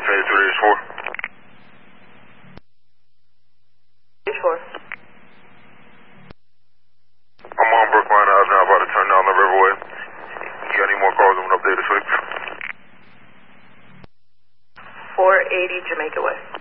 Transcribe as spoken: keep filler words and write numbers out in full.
eighty-three H four. H four. I'm on Brookline Ave now, about to turn down the Riverway. You got any more cars I'm going to update this week? four eighty Jamaica West.